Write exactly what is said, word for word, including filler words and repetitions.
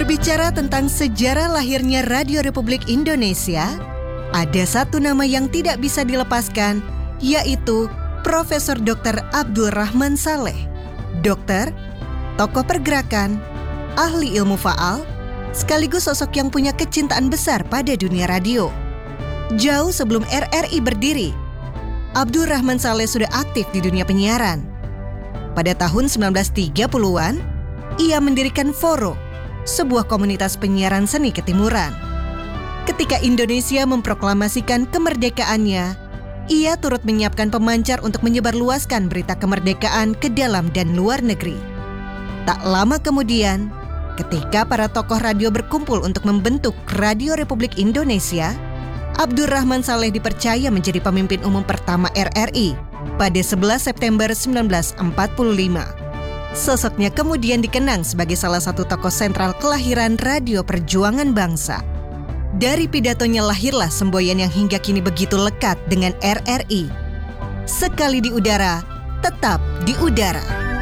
Berbicara tentang sejarah lahirnya Radio Republik Indonesia, ada satu nama yang tidak bisa dilepaskan, yaitu Profesor Doktor Abdul Rahman Saleh. Dokter, tokoh pergerakan, ahli ilmu faal, sekaligus sosok yang punya kecintaan besar pada dunia radio. Jauh sebelum R R I berdiri, Abdul Rahman Saleh sudah aktif di dunia penyiaran. Pada tahun sembilan belas tiga puluhan, ia mendirikan Foro, sebuah komunitas penyiaran seni ketimuran. Ketika Indonesia memproklamasikan kemerdekaannya, ia turut menyiapkan pemancar untuk menyebarluaskan berita kemerdekaan ke dalam dan luar negeri. Tak lama kemudian, ketika para tokoh radio berkumpul untuk membentuk Radio Republik Indonesia, Abdul Rahman Saleh dipercaya menjadi pemimpin umum pertama R R I pada sebelas September sembilan belas empat puluh lima. Sosoknya kemudian dikenang sebagai salah satu tokoh sentral kelahiran Radio Perjuangan Bangsa. Dari pidatonya lahirlah semboyan yang hingga kini begitu lekat dengan R R I. Sekali di udara, tetap di udara.